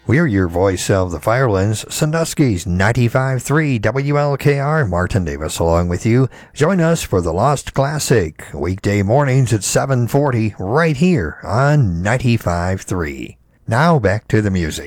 We're your voice of the Firelands, Sandusky's 95.3 WLKR. Martin Davis along with you. Join us for the Lost Classic, weekday mornings at 7:40, right here on 95.3. Now back to the music.